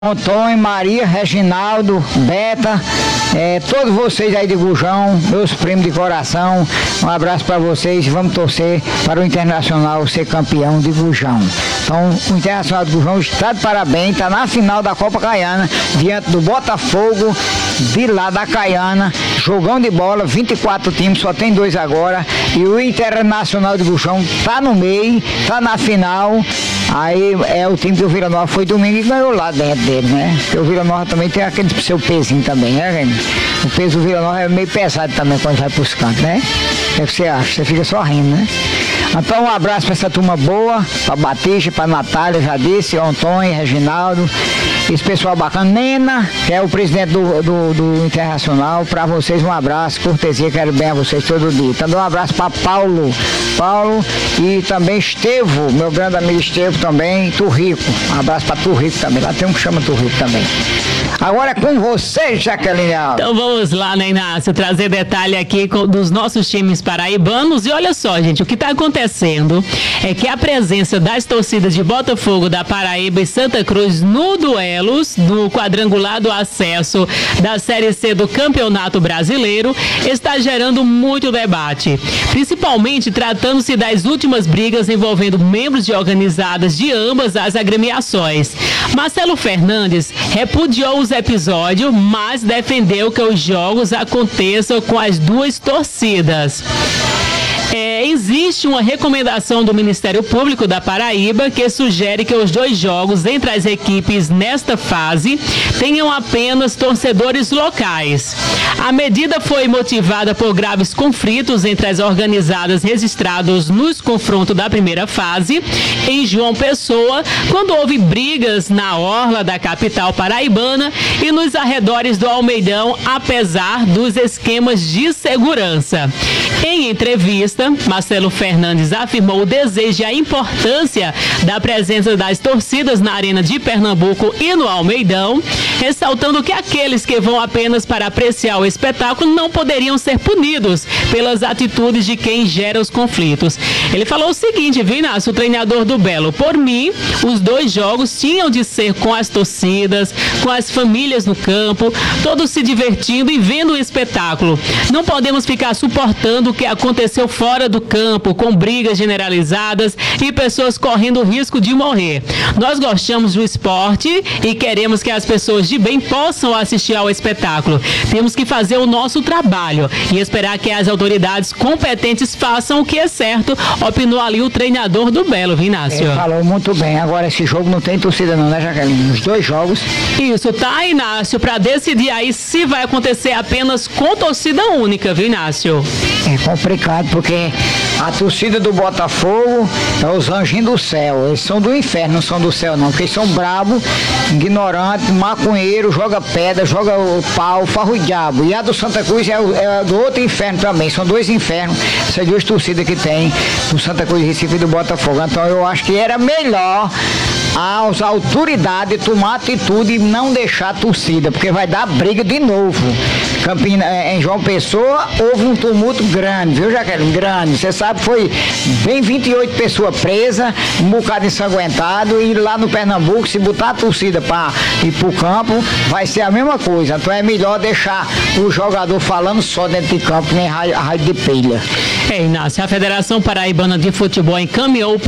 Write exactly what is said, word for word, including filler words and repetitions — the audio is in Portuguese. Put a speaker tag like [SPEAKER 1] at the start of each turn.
[SPEAKER 1] Antônio, Maria, Reginaldo, Beta, é, todos vocês aí de Gujão, meus primos de coração, um abraço para vocês. Vamos torcer para o Internacional ser campeão de Gujão. Então, o Internacional de Gujão está de parabéns, está na final da Copa Caiana, diante do Botafogo, de lá da Caiana, jogão de bola, vinte e quatro times, só tem dois agora, e o Internacional de Gujão está no meio, está na final. Aí é o time do Vila Nova, foi domingo e ganhou lá dentro dele, né? Porque o Vila Nova também tem aquele seu pezinho também, né, gente? O peso do Vila Nova é meio pesado também quando vai pros cantos, né? O que você acha? Você fica só rindo, né? Então um abraço para essa turma boa, para Batista, para Natália, já disse, Antônio, Reginaldo, esse pessoal bacana, Nena, que é o presidente do, do, do Internacional, para vocês um abraço, cortesia, quero bem a vocês todo dia. Também um abraço para Paulo, Paulo e também Estevo, meu grande amigo Estevo também, Turrico, um abraço para Turrico também, lá tem um que chama Turrico também. Agora é com você, Jaqueline Alves.
[SPEAKER 2] Então vamos lá, né, Inácio, trazer detalhe aqui com, dos nossos times paraibanos. E olha só, gente, o que está acontecendo é que a presença das torcidas de Botafogo da Paraíba e Santa Cruz no duelos do quadrangular do acesso da Série C do Campeonato Brasileiro está gerando muito debate, principalmente tratando-se das últimas brigas envolvendo membros de organizadas de ambas as agremiações. Marcelo Fernandes repudiou os episódios, mas defendeu que os jogos aconteçam com as duas torcidas. É, existe uma recomendação do Ministério Público da Paraíba que sugere que os dois jogos entre as equipes nesta fase tenham apenas torcedores locais. A medida foi motivada por graves conflitos entre as organizadas registrados nos confrontos da primeira fase em João Pessoa, quando houve brigas na orla da capital paraibana e nos arredores do Almeidão, apesar dos esquemas de segurança. Em entrevista, Marcelo Fernandes afirmou o desejo e a importância da presença das torcidas na Arena de Pernambuco e no Almeidão, ressaltando que aqueles que vão apenas para apreciar o espetáculo não poderiam ser punidos pelas atitudes de quem gera os conflitos. Ele falou o seguinte, viu, Inácio, o treinador do Belo: por mim, os dois jogos tinham de ser com as torcidas, com as famílias no campo, todos se divertindo e vendo o espetáculo. Não podemos ficar suportando o que aconteceu fora do campo, com brigas generalizadas e pessoas correndo o risco de morrer. Nós gostamos do esporte e queremos que as pessoas de bem possam assistir ao espetáculo. Temos que fazer o nosso trabalho e esperar que as autoridades competentes façam o que é certo, opinou ali o treinador do Belo, Inácio.
[SPEAKER 1] Ele falou muito bem. Agora esse jogo não tem torcida não, né, Jaqueline? Os dois jogos.
[SPEAKER 2] Isso, tá, Inácio, para decidir aí se vai acontecer apenas com torcida única, viu, Inácio?
[SPEAKER 1] É complicado, porque a torcida do Botafogo é os anjinhos do céu. Eles são do inferno, não são do céu não, porque eles são bravos, ignorantes, maconheiro, joga pedra, joga o pau, farra o diabo. E a do Santa Cruz é, é do outro inferno também, são dois infernos, essas duas torcidas que tem do Santa Cruz, Recife e do Botafogo. Então eu acho que era melhor as autoridades tomar atitude e não deixar a torcida, porque vai dar briga de novo. Campina, em João Pessoa houve um tumulto grande, viu, Jaqueline? Grande. Você sabe, foi bem vinte e oito pessoas presas, um bocado ensanguentado, e lá no Pernambuco, se botar a torcida para ir pro campo, vai ser a mesma coisa. Então é melhor deixar o jogador falando só dentro de campo, nem a rádio de pilha.
[SPEAKER 2] É, Inácio, a Federação Paraibana de Futebol encaminhou